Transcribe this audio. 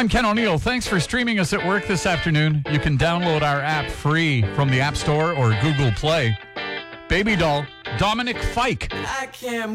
I'm Ken O'Neill. Thanks for streaming us at work this afternoon. You can download our app free from the App Store or Google Play. Baby Doll, Dominic Fike. I can't